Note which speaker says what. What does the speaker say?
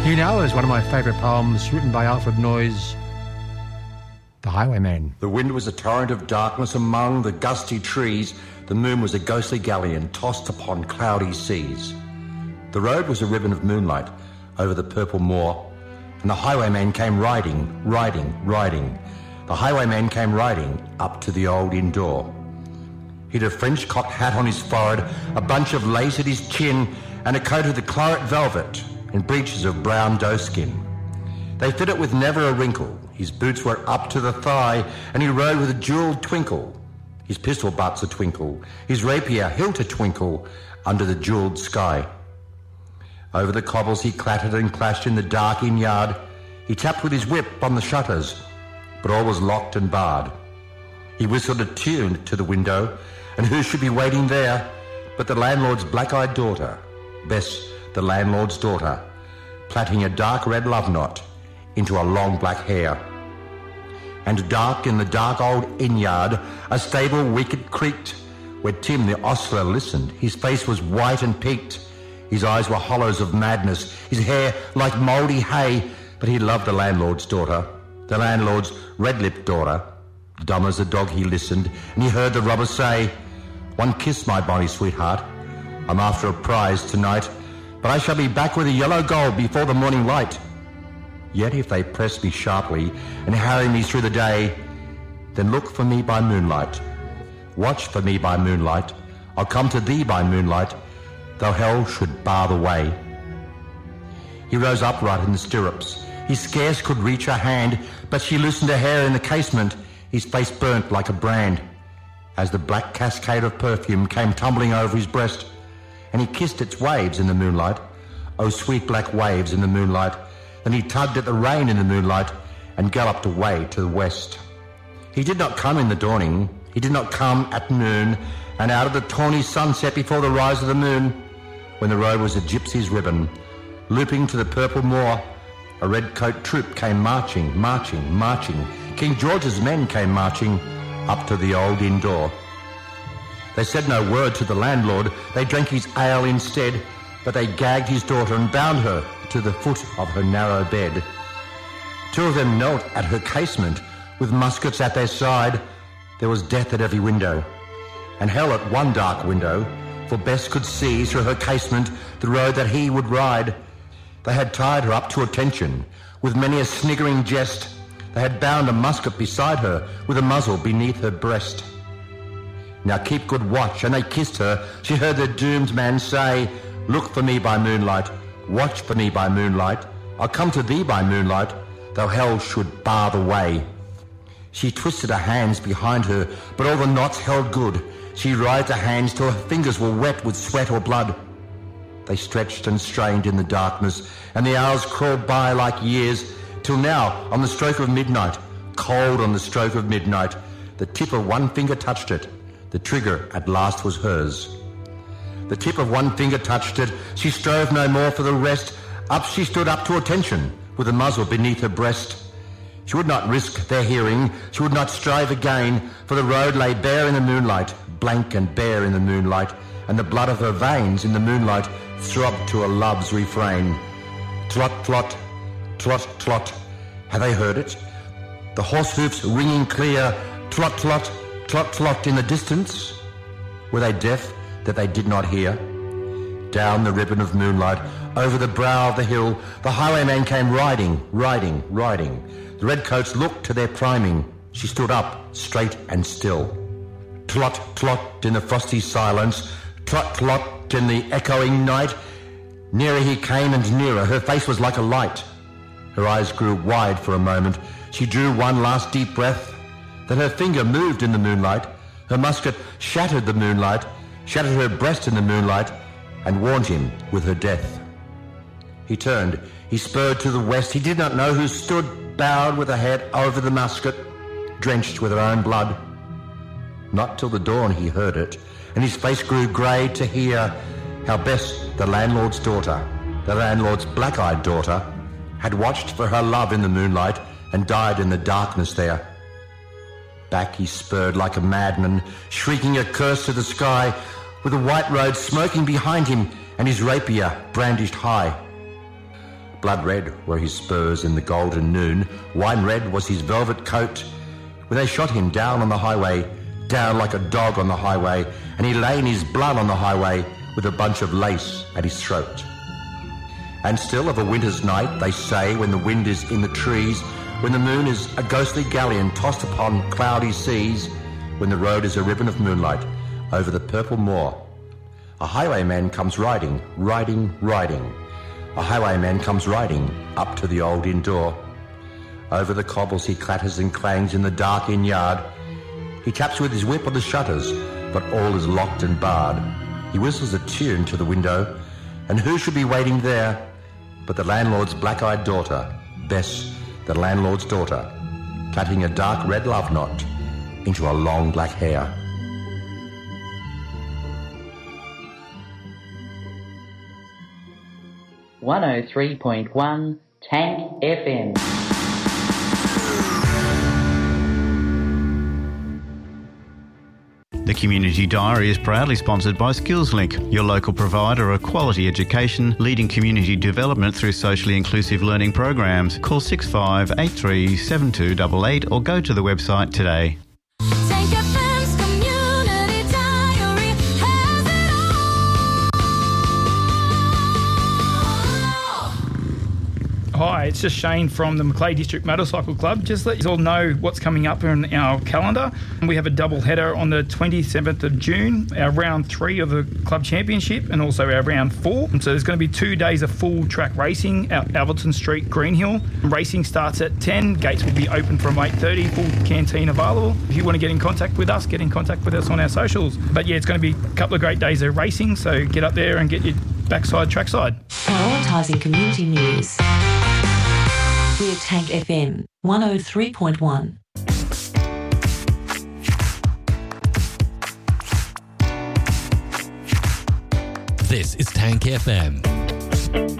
Speaker 1: You know, is one of my favourite poems written by Alfred Noyes, The Highwayman.
Speaker 2: The wind was a torrent of darkness among the gusty trees. The moon was a ghostly galleon tossed upon cloudy seas. The road was a ribbon of moonlight over the purple moor, and the highwayman came riding, riding, riding. The highwayman came riding up to the old inn door. He'd a French cocked hat on his forehead, a bunch of lace at his chin, and a coat of the claret velvet and breeches of brown doeskin. They fit it with never a wrinkle. His boots were up to the thigh, and he rode with a jewelled twinkle. His pistol butts a twinkle, his rapier hilt a twinkle under the jewelled sky. Over the cobbles he clattered and clashed in the dark inn yard. He tapped with his whip on the shutters, but all was locked and barred. He whistled a tune to the window, and who should be waiting there but the landlord's black-eyed daughter, Bess, the landlord's daughter, plaiting a dark red love knot into a long black hair. And dark in the dark old inn-yard, a stable wicket creaked, where Tim the ostler listened. His face was white and peaked, his eyes were hollows of madness, his hair like mouldy hay, but he loved the landlord's daughter, the landlord's red-lipped daughter. Dumb as a dog he listened, and he heard the robber say, "One kiss, my bonny sweetheart. I'm after a prize tonight, but I shall be back with a yellow gold before the morning light. Yet if they press me sharply and harry me through the day, then look for me by moonlight. Watch for me by moonlight. I'll come to thee by moonlight, though hell should bar the way." He rose upright in the stirrups. He scarce could reach her hand, but she loosened her hair in the casement. His face burnt like a brand as the black cascade of perfume came tumbling over his breast, and he kissed its waves in the moonlight. Oh, sweet black waves in the moonlight. Then he tugged at the rein in the moonlight and galloped away to the west. He did not come in the dawning. He did not come at noon, and out of the tawny sunset before the rise of the moon, when the road was a gypsy's ribbon, looping to the purple moor, a red-coat troop came marching, marching, marching. King George's men came marching up to the old inn door. They said no word to the landlord. They drank his ale instead, but they gagged his daughter and bound her to the foot of her narrow bed. Two of them knelt at her casement with muskets at their side. There was death at every window, and hell at one dark window, for Bess could see through her casement the road that he would ride. They had tied her up to attention with many a sniggering jest. They had bound a musket beside her with a muzzle beneath her breast. Now keep good watch, and they kissed her. She heard the doomed man say, "Look for me by moonlight, watch for me by moonlight. I'll come to thee by moonlight, though hell should bar the way." She twisted her hands behind her, but all the knots held good. She writhed her hands till her fingers were wet with sweat or blood. They stretched and strained in the darkness, and the hours crawled by like years, till now, on the stroke of midnight, cold on the stroke of midnight, the tip of one finger touched it. The trigger at last was hers. The tip of one finger touched it. She strove no more for the rest. Up she stood up to attention, with the muzzle beneath her breast. She would not risk their hearing. She would not strive again, for the road lay bare in the moonlight, blank and bare in the moonlight, and the blood of her veins in the moonlight throbbed to a love's refrain. Tlot, tlot, tlot, tlot. Had they heard it? The horse hoofs ringing clear, tlot, tlot, tlot, tlot in the distance? Were they deaf that they did not hear? Down the ribbon of moonlight, over the brow of the hill, the highwayman came riding, riding, riding. The redcoats looked to their priming. She stood up, straight and still. Tlot, tlot in the frosty silence, tlot, tlot in the echoing night. Nearer he came and nearer. Her face was like a light. Her eyes grew wide for a moment. She drew one last deep breath. Then her finger moved in the moonlight. Her musket shattered the moonlight, shattered her breast in the moonlight, and warned him with her death. He turned. He spurred to the west. He did not know who stood, bowed with her head over the musket, drenched with her own blood. Not till the dawn he heard it, and his face grew grey to hear how Bess, the landlord's daughter, the landlord's black-eyed daughter, had watched for her love in the moonlight and died in the darkness there. Back he spurred like a madman, shrieking a curse to the sky, with the white road smoking behind him and his rapier brandished high. Blood red were his spurs in the golden noon, wine red was his velvet coat. When they shot him down on the highway, down like a dog on the highway, and he lay in his blood on the highway with a bunch of lace at his throat. And still of a winter's night they say, when the wind is in the trees, when the moon is a ghostly galleon tossed upon cloudy seas, when the road is a ribbon of moonlight over the purple moor, a highwayman comes riding, riding, riding. A highwayman comes riding up to the old inn door. Over the cobbles he clatters and clangs in the dark inn yard. He taps with his whip on the shutters, but all is locked and barred. He whistles a tune to the window, and who should be waiting there but the landlord's black-eyed daughter, Bess, the landlord's daughter, plaiting a dark red love knot into her long black hair.
Speaker 3: .1 Tank FM.
Speaker 4: The Community Diary is proudly sponsored by SkillsLink, your local provider of quality education, leading community development through socially inclusive learning programs. Call 6583 7288 or go to the website today.
Speaker 5: Tank FM's Community Diary has it all.
Speaker 6: Hi, it's just Shane from the Macleay District Motorcycle Club. Just let you all know what's coming up in our calendar. We have a double header on the 27th of June, our round 3 of the club championship, and also our round 4. And so there's going to be 2 days of full track racing at Alverton Street, Greenhill. Racing starts at 10. Gates will be open from 8:30. Full canteen available. If you want to get in contact with us, get in contact with us on our socials. But yeah, it's going to be a couple of great days of racing. So get up there and get your backside trackside.
Speaker 7: Prioritising community news. We're Tank FM 103.1.
Speaker 8: This is Tank FM.